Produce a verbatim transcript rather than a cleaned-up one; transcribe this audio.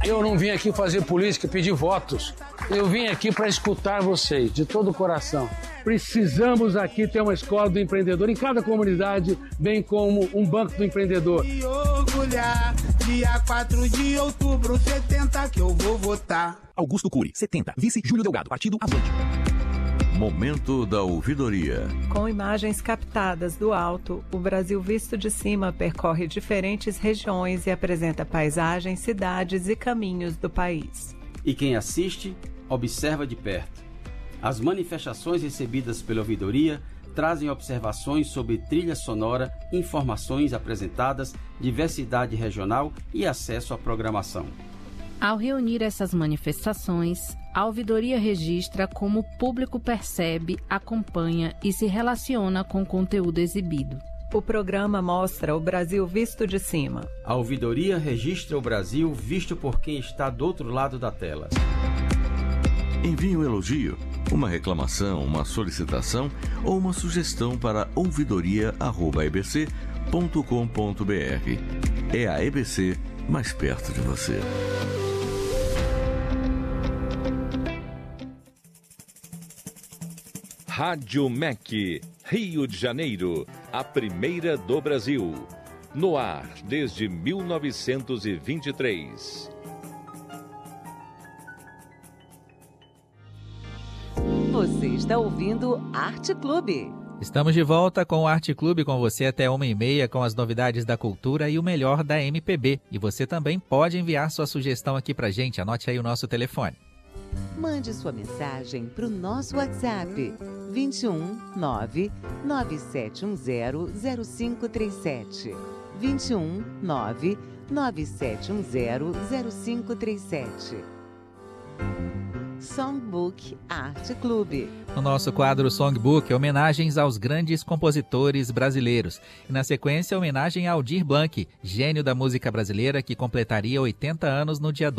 Eu não vim aqui fazer política, pedir votos. Eu vim aqui para escutar vocês, de todo o coração. Precisamos aqui ter uma escola do empreendedor em cada comunidade, bem como um banco do empreendedor. E orgulhar, dia quatro de outubro, setenta que eu vou votar. Augusto Cury, setenta. Vice Júlio Delgado, partido Avante. Momento da ouvidoria. Com imagens captadas do alto, o Brasil Visto de Cima percorre diferentes regiões e apresenta paisagens, cidades e caminhos do país. E quem assiste, observa de perto. As manifestações recebidas pela ouvidoria trazem observações sobre trilha sonora, informações apresentadas, diversidade regional e acesso à programação. Ao reunir essas manifestações, a ouvidoria registra como o público percebe, acompanha e se relaciona com o conteúdo exibido. O programa mostra o Brasil visto de cima. A ouvidoria registra o Brasil visto por quem está do outro lado da tela. Envie um elogio, uma reclamação, uma solicitação ou uma sugestão para ouvidoria arroba e b c ponto com ponto b r. É a E B C mais perto de você. Rádio M E C, Rio de Janeiro, a primeira do Brasil. No ar desde mil novecentos e vinte e três. Você está ouvindo Arte Clube. Estamos de volta com o Arte Clube, com você até uma e meia, com as novidades da cultura e o melhor da M P B. E você também pode enviar sua sugestão aqui pra gente. Anote aí o nosso telefone. Mande sua mensagem para o nosso WhatsApp vinte e um, nove, nove sete um zero, zero cinco três sete. vinte e um, nove, nove sete um zero, zero cinco três sete. Songbook Arte Clube. No nosso quadro Songbook, homenagens aos grandes compositores brasileiros. E na sequência, homenagem a Aldir Blanc, gênio da música brasileira que completaria oitenta anos no dia